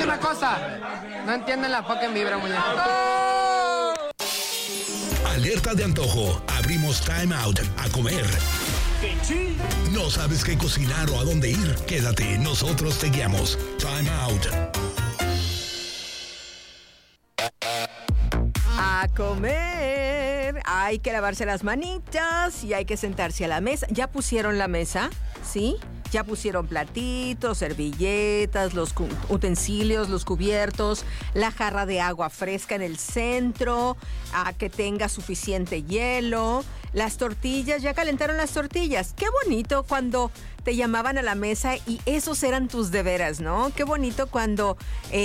una cosa. No entienden la fucking vibra, muñeco. Alerta de antojo. Abrimos Time Out a comer. ¿No sabes qué cocinar o a dónde ir? Quédate, nosotros te guiamos. Time Out. A comer. Hay que lavarse las manitas y hay que sentarse a la mesa. ¿Ya pusieron la mesa? ¿Sí? Ya pusieron platitos, servilletas, los utensilios, los cubiertos, la jarra de agua fresca en el centro, a que tenga suficiente hielo. Las tortillas, ya calentaron las tortillas. Qué bonito cuando te llamaban a la mesa y esos eran tus deberes, ¿no? Qué bonito cuando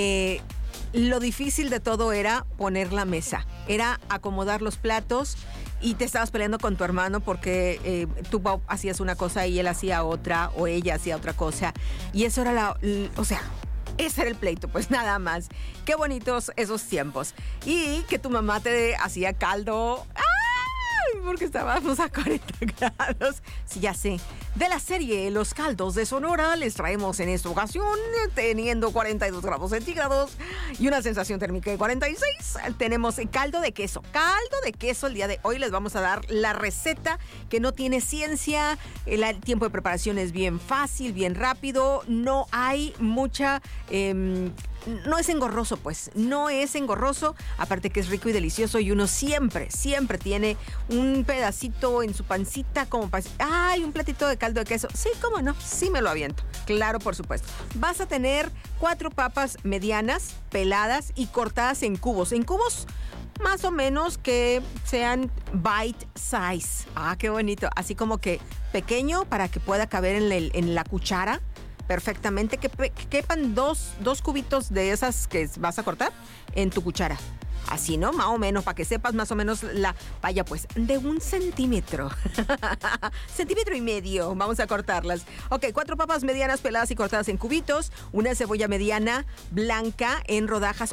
lo difícil de todo era poner la mesa, era acomodar los platos. Y te estabas peleando con tu hermano porque tú hacías una cosa y él hacía otra, o ella hacía otra cosa. Y eso era ese era el pleito, pues nada más. Qué bonitos esos tiempos. Y que tu mamá te hacía caldo. ¡Ay! Porque estábamos a 40 grados. Sí, ya sé. De la serie Los Caldos de Sonora, les traemos en esta ocasión, teniendo 42 grados centígrados y una sensación térmica de 46, tenemos caldo de queso. Caldo de queso el día de hoy. Les vamos a dar la receta que no tiene ciencia. El tiempo de preparación es bien fácil, bien rápido. No hay mucha... no es engorroso, pues. No es engorroso. Aparte que es rico y delicioso. Y uno siempre tiene un pedacito en su pancita como para... ¡Ay, un platito de caldo de queso! Sí, cómo no. Sí me lo aviento. Claro, por supuesto. Vas a tener 4 papas medianas, peladas y cortadas en cubos. En cubos más o menos que sean bite size. ¡Ah, qué bonito! Así como que pequeño para que pueda caber en la cuchara. Perfectamente, que quepan dos cubitos de esas que vas a cortar en tu cuchara. Así, ¿no? Más o menos, para que sepas más o menos la vaya, pues, de 1 centímetro. 1,5 centímetros. Vamos a cortarlas. Ok, 4 papas medianas peladas y cortadas en cubitos. Una cebolla mediana blanca en rodajas